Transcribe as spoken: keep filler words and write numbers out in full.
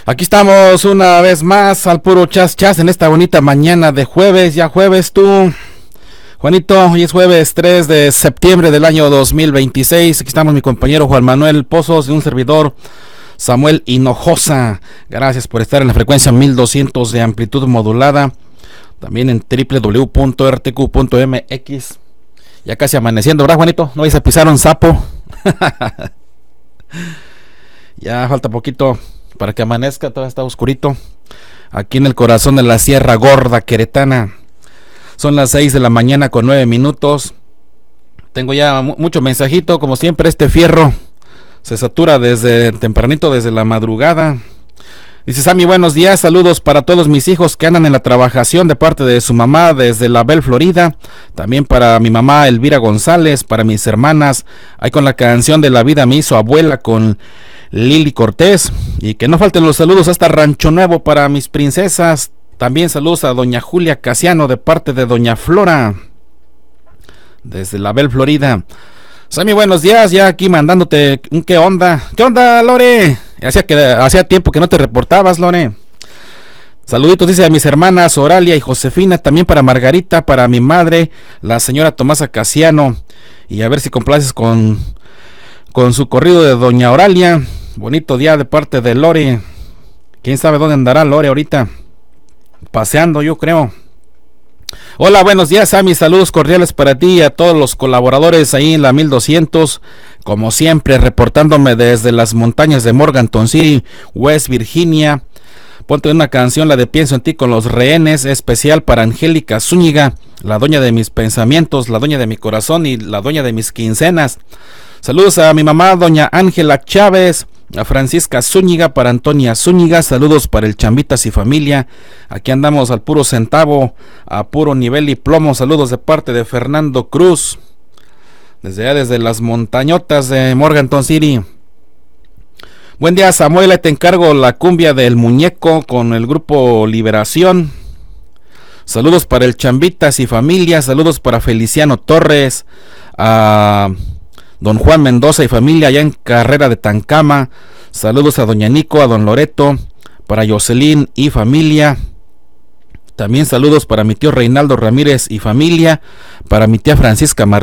Aquí estamos una vez más al puro chas chas en esta bonita mañana de jueves, ya jueves tú, Juanito, hoy es jueves tres de septiembre del año dos mil veintiséis, aquí estamos mi compañero Juan Manuel Pozos y un servidor Samuel Hinojosa. Gracias por estar en la frecuencia mil doscientos de amplitud modulada, también en doble u doble u doble u punto r t q punto m x. Ya casi amaneciendo, ¿verdad, Juanito? No vais a pisar un sapo. Ya falta poquito para que amanezca, todavía está oscurito aquí en el corazón de la Sierra Gorda queretana. Son las seis de la mañana con nueve minutos. Tengo ya mu- mucho mensajito, como siempre este fierro se satura desde tempranito, desde la madrugada. Dice Sammy, buenos días, saludos para todos mis hijos que andan en la trabajación de parte de su mamá desde La Bell, Florida. También para mi mamá Elvira González, para mis hermanas, ahí con la canción de La Vida me hizo abuela con Lili Cortés. Y que no falten los saludos hasta Rancho Nuevo para mis princesas. También saludos a doña Julia Casiano de parte de doña Flora, desde La Bell, Florida. Sammy, buenos días, ya aquí mandándote un qué onda. ¿Qué onda, Lore? Hacía, que, hacía tiempo que no te reportabas, Lore. Saluditos, dice a mis hermanas Oralia y Josefina, también para Margarita, para mi madre, la señora Tomasa Casiano. Y a ver si complaces con, con su corrido de doña Oralia. Bonito día de parte de Lore. Quién sabe dónde andará Lore ahorita. Paseando, yo creo. Hola, buenos días, Sammy, saludos cordiales para ti y a todos los colaboradores ahí en la mil doscientos, como siempre reportándome desde las montañas de Morganton City, West Virginia. Ponte una canción, la de Pienso en ti con los rehenes, especial para Angélica Zúñiga, la dueña de mis pensamientos, la dueña de mi corazón y la dueña de mis quincenas. Saludos a mi mamá, doña Ángela Chávez, a Francisca Zúñiga, para Antonia Zúñiga, saludos para el Chambitas y familia. Aquí andamos al puro centavo, a puro nivel y plomo. Saludos de parte de Fernando Cruz, desde allá, desde las montañotas de Morganton City. Buen día, Samuel, ahí te encargo la cumbia del muñeco con el grupo Liberación. Saludos para el Chambitas y familia, saludos para Feliciano Torres, a don Juan Mendoza y familia allá en Carrera de Tancama. Saludos a doña Nico, a don Loreto, para Jocelyn y familia. También saludos para mi tío Reinaldo Ramírez y familia, para mi tía Francisca Martínez.